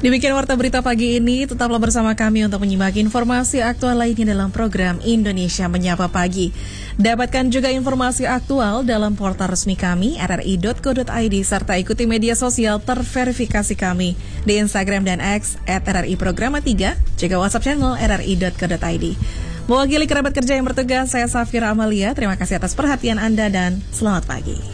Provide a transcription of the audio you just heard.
Demikian Warta Berita pagi ini, tetaplah bersama kami untuk menyimak informasi aktual lainnya dalam program Indonesia Menyapa Pagi. Dapatkan juga informasi aktual dalam portal resmi kami, rri.co.id, serta ikuti media sosial terverifikasi kami di Instagram dan X @RRI Programa 3, juga WhatsApp channel rri.co.id. Mewakili kerabat kerja yang bertugas, saya Safira Amalia. Terima kasih atas perhatian Anda dan selamat pagi.